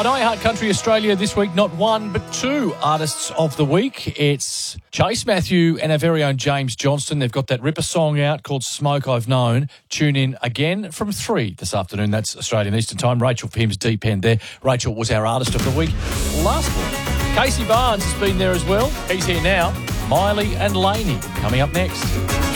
On iHeart Country Australia this week, not one but two artists of the week. It's Chase Matthew and our very own James Johnston. They've got that ripper song out called Smoke I've Known. Tune in again from 3 this afternoon. That's Australian Eastern Time. Rachel Pym's deep end there. Rachel was our artist of the week last week. Casey Barnes has been there as well. He's here now. Miley and Laney coming up next.